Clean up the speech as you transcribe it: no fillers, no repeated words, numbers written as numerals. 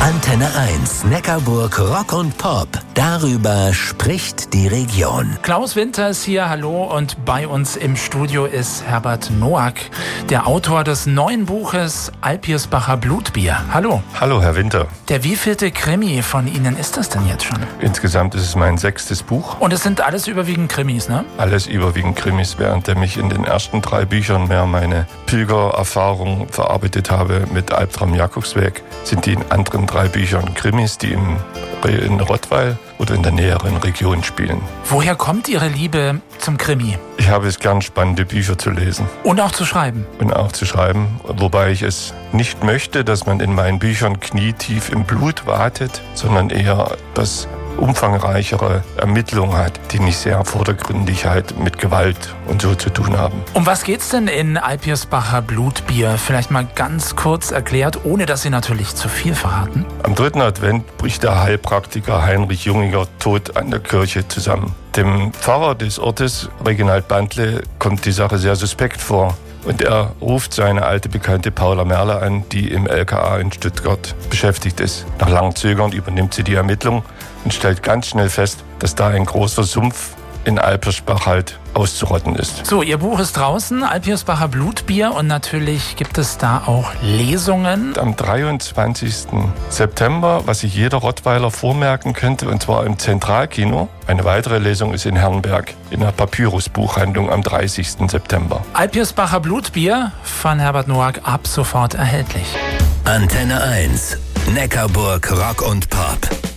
Antenne 1, Neckarburg Rock und Pop. Darüber spricht die Region. Klaus Winter ist hier, hallo, und bei uns im Studio ist Herbert Noack, der Autor des neuen Buches Alpirsbacher Blutbier. Hallo. Hallo, Herr Winter. Der wievielte Krimi von Ihnen ist das denn jetzt schon? Insgesamt ist es mein 6. Buch. Und es sind alles überwiegend Krimis, ne? Alles überwiegend Krimis, während ich in den ersten 3 Büchern mehr meine Pilgererfahrung verarbeitet habe mit Albtraum Jakobsweg, sind die in anderen 3 Büchern Krimis, die in Rottweil oder in der näheren Region spielen. Woher kommt Ihre Liebe zum Krimi? Ich habe es gern, spannende Bücher zu lesen. Und auch zu schreiben? Und auch zu schreiben, wobei ich es nicht möchte, dass man in meinen Büchern knietief im Blut watet, sondern eher das umfangreichere Ermittlungen hat, die nicht sehr vordergründig halt mit Gewalt und so zu tun haben. Um was geht's denn in Alpirsbacher Blutbier? Vielleicht mal ganz kurz erklärt, ohne dass Sie natürlich zu viel verraten. Am 3. Advent bricht der Heilpraktiker Heinrich Junginger tot an der Kirche zusammen. Dem Pfarrer des Ortes, Reginald Bandle, kommt die Sache sehr suspekt vor. Und er ruft seine alte Bekannte Paula Merle an, die im LKA in Stuttgart beschäftigt ist. Nach langem Zögern übernimmt sie die Ermittlung und stellt ganz schnell fest, dass da ein großer Sumpf in Alpirsbach halt auszurotten ist. So, Ihr Buch ist draußen, Alpirsbacher Blutbier, und natürlich gibt es da auch Lesungen. Am 23. September, was sich jeder Rottweiler vormerken könnte, und zwar im Zentralkino. Eine weitere Lesung ist in Herrenberg in der Papyrus-Buchhandlung am 30. September. Alpirsbacher Blutbier von Herbert Noack ab sofort erhältlich. Antenne 1, Neckarburg Rock und Pop.